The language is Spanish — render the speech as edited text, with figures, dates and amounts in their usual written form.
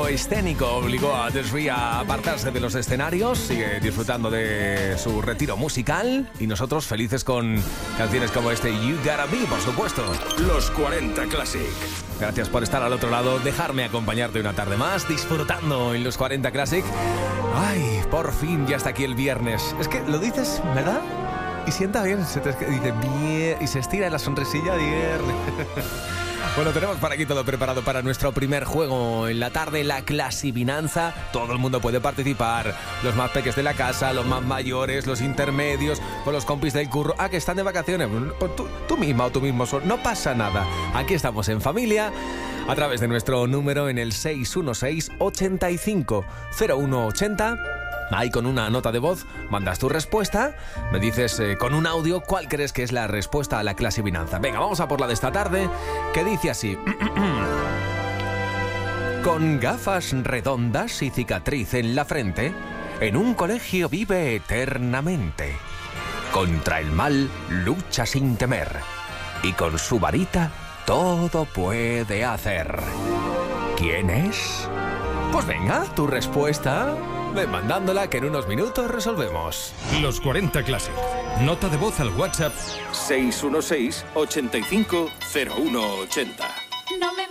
pánico escénico obligó a Desri a apartarse de los escenarios. Sigue disfrutando de su retiro musical. Y nosotros felices con canciones como este You Gotta Be, por supuesto. Los 40 Classic. Gracias por estar al otro lado, dejarme acompañarte una tarde más, disfrutando en los 40 Classic. Ay, por fin ya está aquí el viernes. Es que lo dices, ¿verdad? Y sienta bien, se te dice bien y se estira la sonrisilla viernes. Bueno, tenemos para aquí todo preparado para nuestro primer juego en la tarde, la Clasivinanza. Todo el mundo puede participar. Los más peques de la casa, los más mayores, los intermedios, con los compis del curro. Ah, que están de vacaciones. Pues tú misma o tú mismo. No pasa nada. Aquí estamos en familia, a través de nuestro número en el 616-850180. Ahí con una nota de voz mandas tu respuesta. Me dices con un audio cuál crees que es la respuesta a la Clasivinanza. Venga, vamos a por la de esta tarde, que dice así. Con gafas redondas y cicatriz en la frente, en un colegio vive eternamente. Contra el mal lucha sin temer, y con su varita todo puede hacer. ¿Quién es? Pues venga, tu respuesta. Ven mandándola, que en unos minutos resolvemos. Los 40 Classic. Nota de voz al WhatsApp 616-850180.